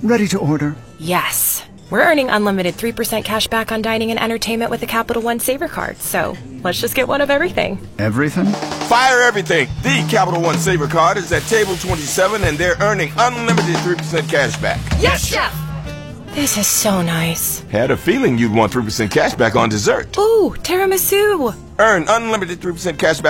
Ready to order. Yes. We're earning unlimited 3% cash back on dining and entertainment with the Capital One Saver card, so let's just get one of everything. Everything? Fire everything. The Capital One Saver card is at table 27, and they're earning unlimited 3% cash back. Yes, Chef! This is so nice. Had a feeling you'd want 3% cash back on dessert. Ooh, tiramisu! Earn unlimited 3% cash back